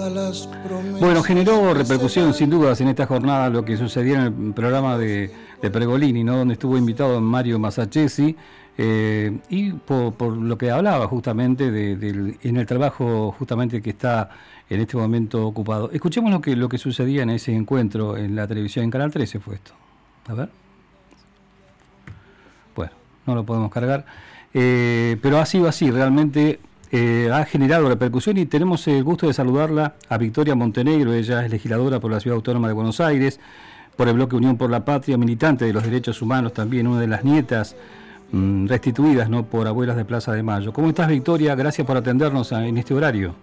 Bueno, generó repercusión sin dudas en esta jornada lo que sucedió en el programa de Pergolini, ¿no? Donde estuvo invitado Mario Masachesi, y por lo que hablaba justamente en el trabajo justamente que está en este momento ocupado. Escuchemos lo que sucedía en ese encuentro en la televisión, en Canal 13 fue esto. A ver. Bueno, no lo podemos cargar, pero ha sido así, realmente ha generado repercusión, y tenemos el gusto de saludarla a Victoria Montenegro. Ella es legisladora por la Ciudad Autónoma de Buenos Aires, por el bloque Unión por la Patria, militante de los derechos humanos, también una de las nietas restituidas, ¿no?, por abuelas de Plaza de Mayo. ¿Cómo estás, Victoria? Gracias por atendernos en este horario.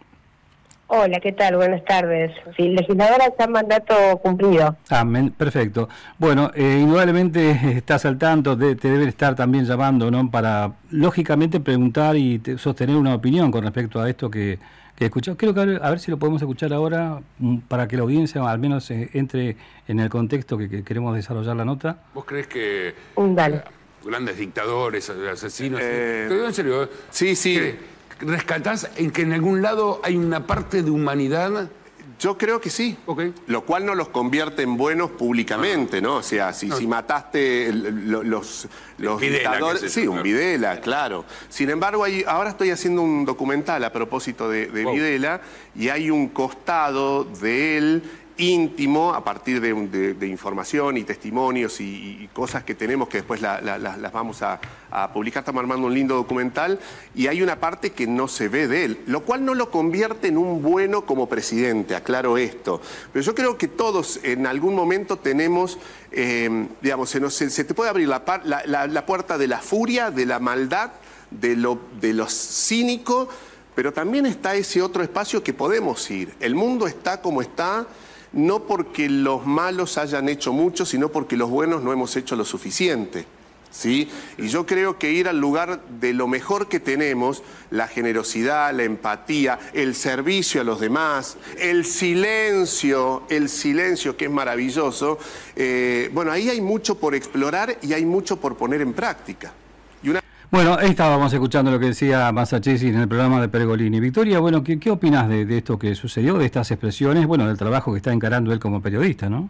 Hola, ¿qué tal? Buenas tardes. Sí, legisladora está en mandato cumplido. Perfecto. Bueno, indudablemente estás al tanto, te deben estar también llamando, ¿no?, para, lógicamente, preguntar y sostener una opinión con respecto a esto que escuchamos. Creo que a ver si lo podemos escuchar ahora, para que la audiencia al menos entre en el contexto que queremos desarrollar la nota. ¿Vos crees que Dale. Grandes dictadores, asesinos, te digo en serio, sí. ¿rescatás en que en algún lado hay una parte de humanidad? Yo creo que sí, Okay. Lo cual no los convierte en buenos públicamente, ¿no? O sea, si mataste los Videla, dictadores... Sí, un Videla, claro. Sin embargo, ahora estoy haciendo un documental a propósito de Videla, y hay un costado de él íntimo, a partir de información y testimonios y cosas que tenemos, que después las vamos a publicar. Estamos armando un lindo documental, y hay una parte que no se ve de él, lo cual no lo convierte en un bueno como presidente, aclaro esto. Pero yo creo que todos en algún momento tenemos, digamos, se te puede abrir la puerta de la furia, de la maldad, de lo cínico, pero también está ese otro espacio que podemos ir. El mundo está como está, no porque los malos hayan hecho mucho, sino porque los buenos no hemos hecho lo suficiente, ¿sí? Y yo creo que ir al lugar de lo mejor que tenemos, la generosidad, la empatía, el servicio a los demás, el silencio que es maravilloso, bueno, ahí hay mucho por explorar y hay mucho por poner en práctica. Bueno, ahí estábamos escuchando lo que decía Masachesi en el programa de Pergolini. Victoria, bueno, ¿qué opinas de esto que sucedió, de estas expresiones, bueno, del trabajo que está encarando él como periodista, ¿no?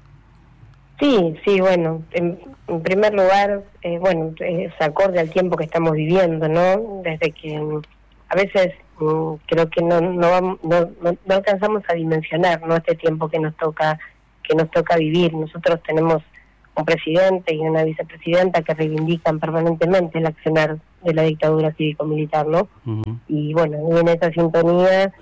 Sí, bueno, en primer lugar, bueno, es acorde al tiempo que estamos viviendo, ¿no? Desde que a veces creo que no alcanzamos a dimensionar, ¿no?, este tiempo que nos toca vivir. Nosotros tenemos un presidente y una vicepresidenta que reivindican permanentemente el accionar de la dictadura cívico-militar, ¿no? Uh-huh. Y bueno, en esa sintonía,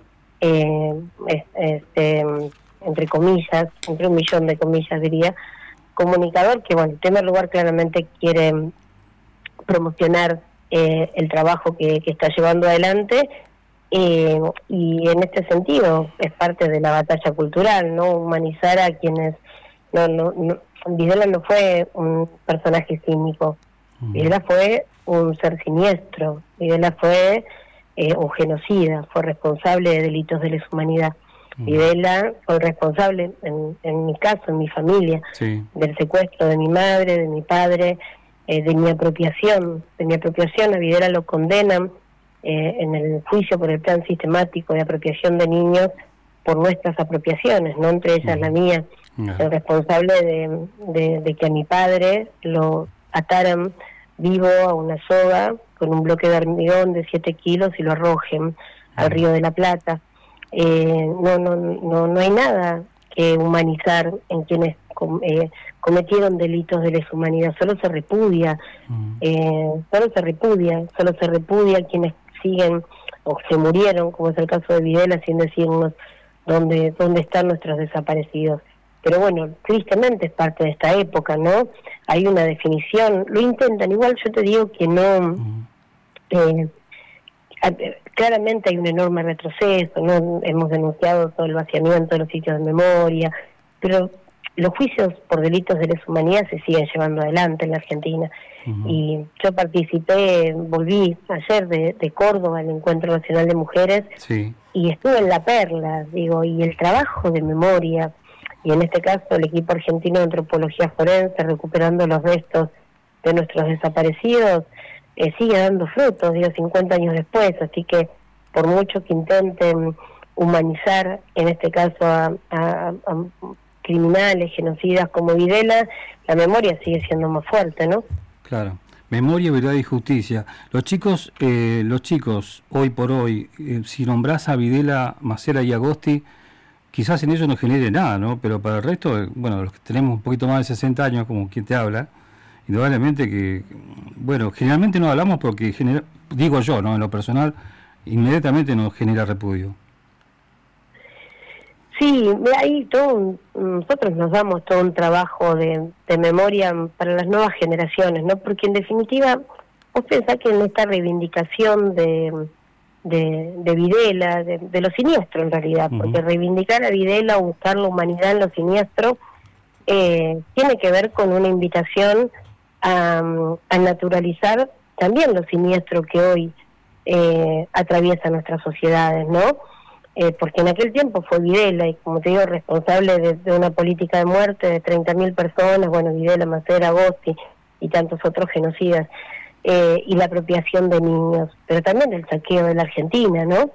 entre comillas, entre un millón de comillas diría, comunicador que, bueno, en primer lugar claramente quiere promocionar el trabajo que está llevando adelante, y en este sentido es parte de la batalla cultural, ¿no? Humanizar a quienes Videla no fue un personaje cínico, Videla fue un ser siniestro, Videla fue un genocida, fue responsable de delitos de lesa humanidad. Videla fue responsable, en mi caso, en mi familia, sí, del secuestro de mi madre, de mi padre, de mi apropiación. A Videla lo condenan en el juicio por el plan sistemático de apropiación de niños por nuestras apropiaciones, no entre ellas la mía. El responsable de que a mi padre lo ataran vivo a una soga con un bloque de hormigón de 7 kilos y lo arrojen al Río de la Plata. No hay nada que humanizar en quienes cometieron delitos de lesa humanidad. Solo se repudia quienes siguen o se murieron, como es el caso de Videla, sin decirnos dónde están nuestros desaparecidos. Pero bueno, tristemente es parte de esta época, ¿no? Hay una definición, lo intentan, igual yo te digo que no, claramente hay un enorme retroceso, ¿no? Hemos denunciado todo el vaciamiento de los sitios de memoria, pero los juicios por delitos de lesa humanidad se siguen llevando adelante en la Argentina. Y yo volví ayer de Córdoba al Encuentro Nacional de Mujeres, sí, y estuve en La Perla, y el trabajo de memoria, y en este caso el equipo argentino de antropología forense recuperando los restos de nuestros desaparecidos, sigue dando frutos, 50 años después, así que por mucho que intenten humanizar, en este caso a criminales, genocidas como Videla, la memoria sigue siendo más fuerte, ¿no? Claro. Memoria, verdad y justicia. Los chicos hoy por hoy, si nombrás a Videla, Macera y Agosti, quizás en ellos no genere nada, ¿no? Pero para el resto, bueno, los que tenemos un poquito más de 60 años, como quien te habla, indudablemente que, bueno, generalmente no hablamos porque, digo yo, ¿no? En lo personal, inmediatamente nos genera repudio. Sí, hay nosotros nos damos todo un trabajo de memoria para las nuevas generaciones, ¿no? Porque en definitiva, vos pensás que en esta reivindicación de Videla, de lo siniestro en realidad, porque reivindicar a Videla o buscar la humanidad en lo siniestro tiene que ver con una invitación a naturalizar también lo siniestro que hoy atraviesa nuestras sociedades, ¿no? Porque en aquel tiempo fue Videla, y como te digo, responsable de una política de muerte de 30.000 personas, bueno, Videla, Macera, Agosti y tantos otros genocidas, y la apropiación de niños, pero también el saqueo de la Argentina, ¿no?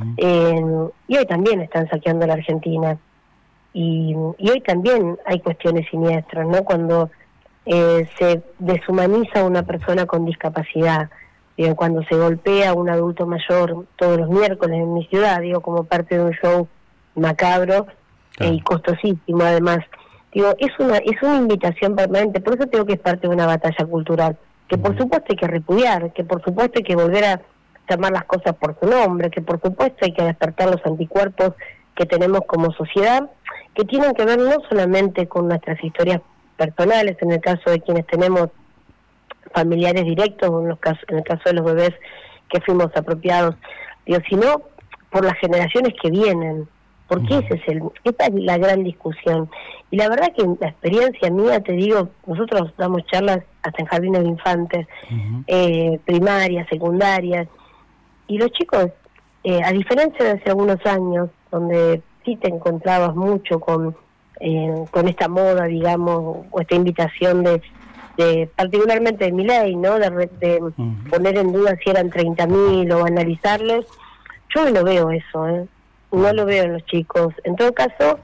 Y hoy también están saqueando la Argentina, y hoy también hay cuestiones siniestras, ¿no? Cuando se deshumaniza a una persona con discapacidad, cuando se golpea a un adulto mayor todos los miércoles en mi ciudad, como parte de un show macabro y costosísimo además. Es una invitación permanente, por eso tengo que es parte de una batalla cultural, que por supuesto hay que repudiar, que por supuesto hay que volver a llamar las cosas por su nombre, que por supuesto hay que despertar los anticuerpos que tenemos como sociedad, que tienen que ver no solamente con nuestras historias personales, en el caso de quienes tenemos familiares directos, en el caso de los bebés que fuimos apropiados, sino por las generaciones que vienen, porque esta es la gran discusión. Y la verdad que en la experiencia mía, te digo, nosotros damos charlas hasta en jardines de infantes, primarias, secundarias, y los chicos, a diferencia de hace algunos años, donde sí te encontrabas mucho con esta moda, digamos, o esta invitación de particularmente de Milei, ¿no? De poner en duda si eran 30.000 o analizarlos. Yo no veo eso, no lo veo en los chicos. En todo caso,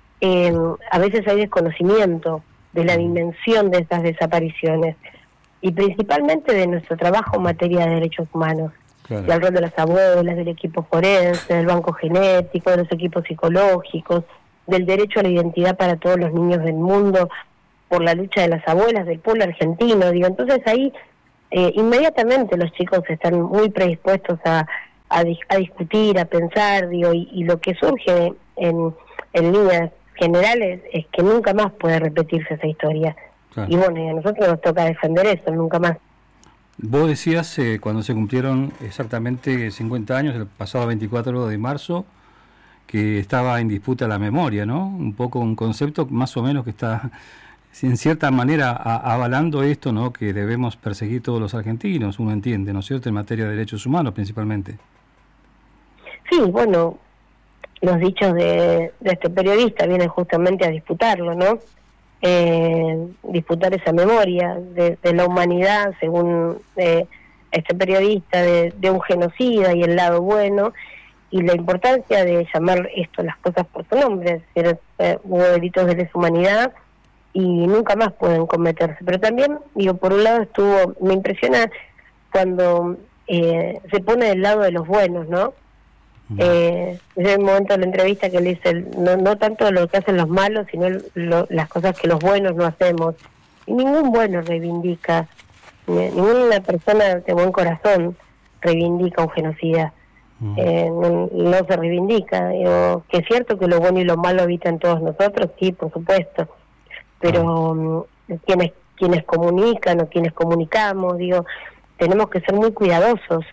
a veces hay desconocimiento de la dimensión de estas desapariciones y principalmente de nuestro trabajo en materia de derechos humanos. Claro. Y al rol de las abuelas, del equipo forense, del banco genético, de los equipos psicológicos, del derecho a la identidad para todos los niños del mundo, por la lucha de las abuelas del pueblo argentino, entonces ahí inmediatamente los chicos están muy predispuestos a discutir, a pensar, y lo que surge en líneas generales es que nunca más puede repetirse esa historia. Claro. Y bueno, y a nosotros nos toca defender eso, nunca más. Vos decías, cuando se cumplieron exactamente 50 años, el pasado 24 de marzo, que estaba en disputa la memoria, ¿no? Un poco un concepto más o menos que está en cierta manera avalando esto, ¿no? Que debemos perseguir todos los argentinos, uno entiende, ¿no es cierto?, en materia de derechos humanos principalmente. Sí, bueno, los dichos de este periodista vienen justamente a disputarlo, ¿no? Disputar esa memoria de la humanidad, según este periodista, de un genocida y el lado bueno, y la importancia de llamar las cosas por su nombre. Es decir, hubo delitos de lesa humanidad y nunca más pueden cometerse. Pero también, por un lado me impresiona cuando se pone del lado de los buenos, ¿no? Es el momento de la entrevista que le dice, no tanto lo que hacen los malos, sino las cosas que los buenos no hacemos. Y ningún bueno reivindica, ninguna persona de buen corazón reivindica un genocida. No se reivindica. Que es cierto que lo bueno y lo malo habitan todos nosotros, sí, por supuesto, pero quienes comunican o quienes comunicamos, tenemos que ser muy cuidadosos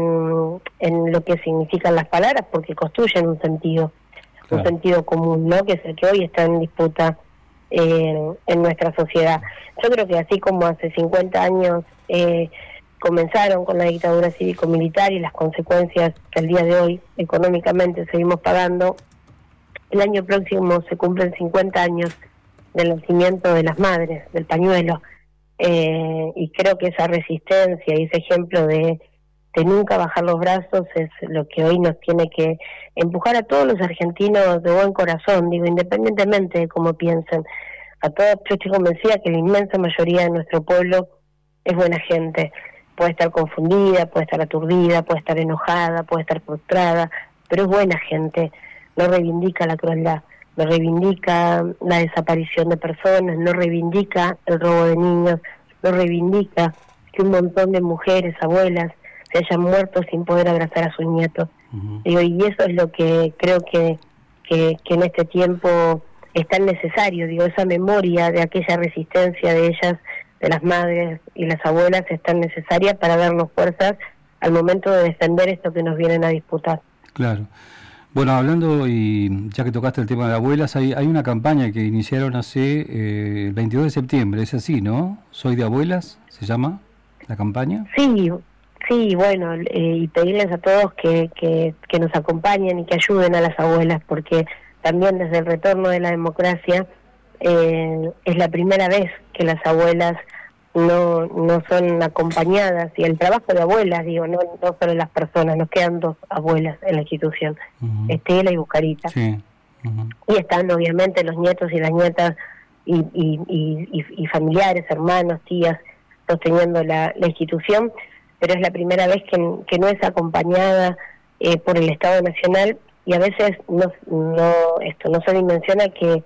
en lo que significan las palabras, porque construyen un sentido común, ¿no? Que es el que hoy está en disputa en nuestra sociedad. Yo creo que así como hace 50 años comenzaron con la dictadura cívico-militar y las consecuencias que al día de hoy económicamente seguimos pagando, el año próximo se cumplen 50 años del nacimiento de las madres, del pañuelo, y creo que esa resistencia y ese ejemplo de de nunca bajar los brazos, es lo que hoy nos tiene que empujar a todos los argentinos de buen corazón, digo, independientemente de cómo piensen. A todos, yo estoy convencida que la inmensa mayoría de nuestro pueblo es buena gente. Puede estar confundida, puede estar aturdida, puede estar enojada, puede estar frustrada, pero es buena gente. No reivindica la crueldad, no reivindica la desaparición de personas, no reivindica el robo de niños, no reivindica que un montón de mujeres, abuelas, se hayan muerto sin poder abrazar a sus nietos. Digo, y eso es lo que creo que en este tiempo es tan necesario, digo, esa memoria de aquella resistencia de ellas, de las madres y las abuelas, es tan necesaria para darnos fuerzas al momento de defender esto que nos vienen a disputar. Claro. Bueno, hablando, y ya que tocaste el tema de abuelas, hay una campaña que iniciaron hace el 22 de septiembre, es así, ¿no? ¿Soy de abuelas? ¿Se llama la campaña? Sí, bueno, y pedirles a todos que nos acompañen y que ayuden a las abuelas, porque también desde el retorno de la democracia es la primera vez que las abuelas no son acompañadas, y el trabajo de abuelas, digo, no solo las personas, nos quedan 2 abuelas en la institución, Estela y Buscarita. Sí. Y están obviamente los nietos y las nietas y familiares, hermanos, tías, sosteniendo la institución, pero es la primera vez que no es acompañada por el Estado Nacional, y a veces no se dimensiona que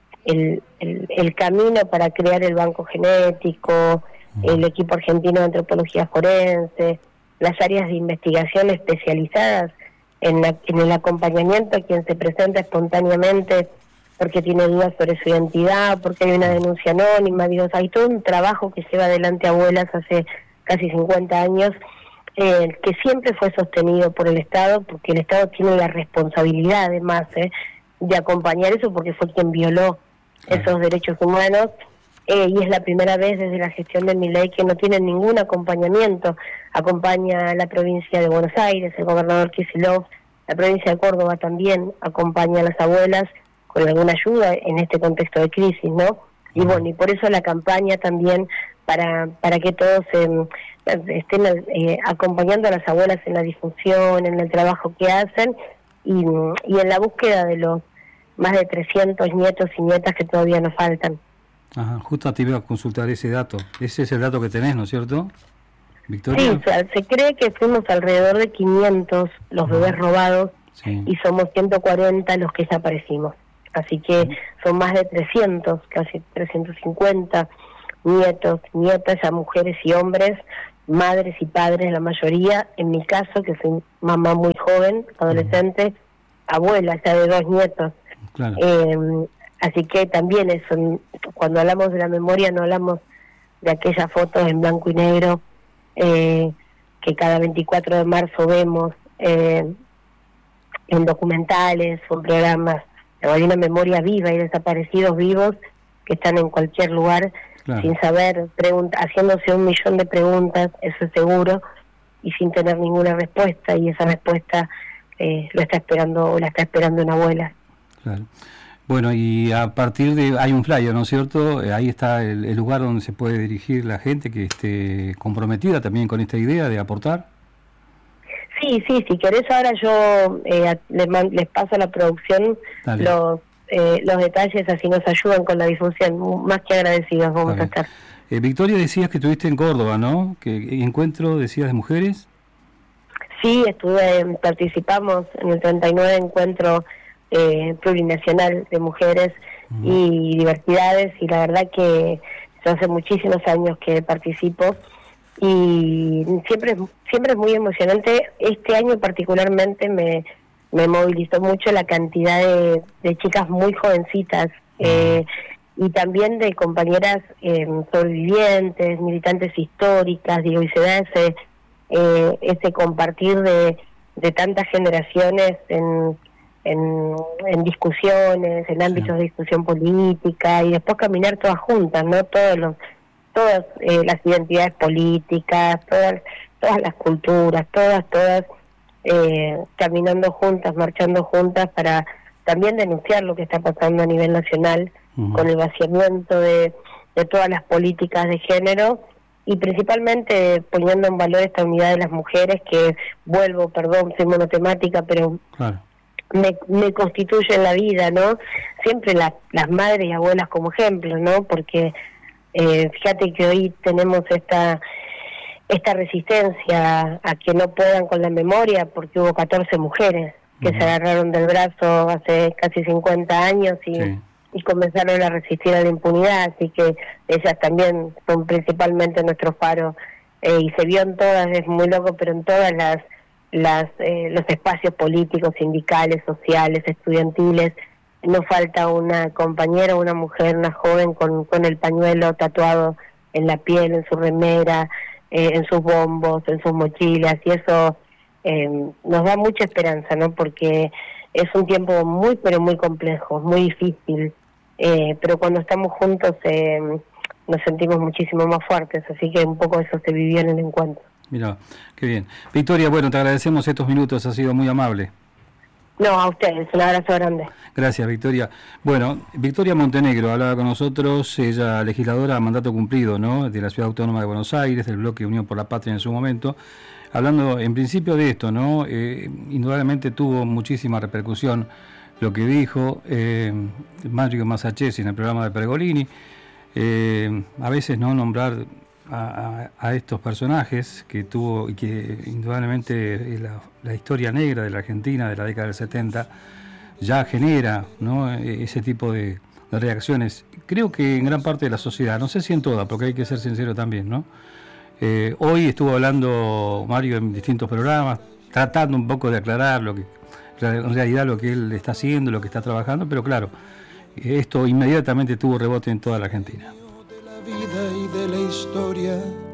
el camino para crear el banco genético, el equipo argentino de antropología forense, las áreas de investigación especializadas en el acompañamiento a quien se presenta espontáneamente porque tiene dudas sobre su identidad, porque hay una denuncia anónima, digo, hay todo un trabajo que lleva adelante abuelas hace casi 50 años, que siempre fue sostenido por el Estado, porque el Estado tiene la responsabilidad además de acompañar eso, porque fue quien violó esos derechos humanos, y es la primera vez desde la gestión de Milei que no tienen ningún acompañamiento. Acompaña la provincia de Buenos Aires, el gobernador Kicillof, la provincia de Córdoba también acompaña a las abuelas con alguna ayuda en este contexto de crisis, ¿no? Y bueno, y por eso la campaña también para que todos estén acompañando a las abuelas en la difusión, en el trabajo que hacen, y en la búsqueda de los más de 300 nietos y nietas que todavía nos faltan. Ajá, justo te iba a consultar ese dato. Ese es el dato que tenés, ¿no es cierto, Victoria? Sí, o sea, se cree que fuimos alrededor de 500 los bebés robados, y somos 140 los que desaparecimos. Así que son más de 300, casi 350 nietos, nietas, ya mujeres y hombres, madres y padres, la mayoría. En mi caso, que soy mamá muy joven, adolescente, abuela ya de 2 nietos. Claro. Así que también eso, cuando hablamos de la memoria no hablamos de aquellas fotos en blanco y negro que cada 24 de marzo vemos en documentales o en programas. Hay una memoria viva y desaparecidos vivos que están en cualquier lugar, claro, sin saber, haciéndose 1.000.000 de preguntas, eso es seguro, y sin tener ninguna respuesta, y esa respuesta la está esperando una abuela. Claro. Bueno, y a partir de... hay un flyer, ¿no es cierto? Ahí está el lugar donde se puede dirigir la gente que esté comprometida también con esta idea de aportar. Sí, si querés ahora yo les paso a la producción los detalles, así nos ayudan con la difusión. Más que agradecidos vamos a estar. Victoria, decías que estuviste en Córdoba, ¿no? ¿Qué encuentro, decías, de mujeres? Sí, participamos en el 39 encuentro plurinacional de mujeres y diversidades, y la verdad que hace muchísimos años que participo, y siempre es muy emocionante. Este año particularmente me movilizó mucho la cantidad de chicas muy jovencitas, y también de compañeras sobrevivientes, militantes históricas, digo, y se da ese compartir de tantas generaciones en discusiones, en ámbitos de discusión política, y después caminar todas juntas, ¿no? Todas las identidades políticas, todas las culturas, todas caminando juntas, marchando juntas, para también denunciar lo que está pasando a nivel nacional con el vaciamiento de todas las políticas de género, y principalmente poniendo en valor esta unidad de las mujeres que, soy monotemática, pero claro, me constituyen la vida, ¿no? Siempre las madres y abuelas como ejemplo, ¿no? Porque fíjate que hoy tenemos esta resistencia a que no puedan con la memoria, porque hubo 14 mujeres que se agarraron del brazo hace casi 50 años y comenzaron a resistir a la impunidad, así que ellas también son principalmente nuestro faro, y se vio en todas, es muy loco, pero en todas los espacios políticos, sindicales, sociales, estudiantiles, no falta una compañera, una mujer, una joven con el pañuelo tatuado en la piel, en su remera, en sus bombos, en sus mochilas, y eso nos da mucha esperanza, ¿no? Porque es un tiempo muy, pero muy complejo, muy difícil, pero cuando estamos juntos nos sentimos muchísimo más fuertes, así que un poco eso se vivió en el encuentro. Mira, qué bien. Victoria, bueno, te agradecemos estos minutos, ha sido muy amable. No, a ustedes, un abrazo grande. Gracias, Victoria. Bueno, Victoria Montenegro hablaba con nosotros, ella legisladora a mandato cumplido, ¿no?, de la Ciudad Autónoma de Buenos Aires, del bloque Unión por la Patria en su momento, hablando en principio de esto, ¿no? Indudablemente tuvo muchísima repercusión lo que dijo Mario Masachesi en el programa de Pergolini, a veces no nombrar a estos personajes que tuvo y que indudablemente la historia negra de la Argentina de la década del 70 ya genera, ¿no?, ese tipo de reacciones. Creo que en gran parte de la sociedad, no sé si en toda, porque hay que ser sincero también, ¿no? Hoy estuvo hablando Mario en distintos programas, tratando un poco de aclarar en realidad lo que él está haciendo, lo que está trabajando, pero claro, esto inmediatamente tuvo rebote en toda la Argentina. Vida y de la historia